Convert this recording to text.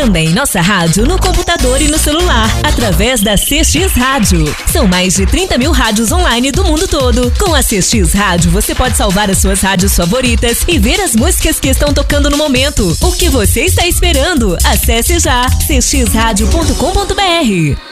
também nossa rádio no computador e no celular, através da CX Rádio. São mais de 30 mil rádios online do mundo todo. Com a CX Rádio, você pode salvar as suas rádios favoritas e ver as músicas que estão tocando no momento. O que você está esperando? Acesse já cxradio.com.br.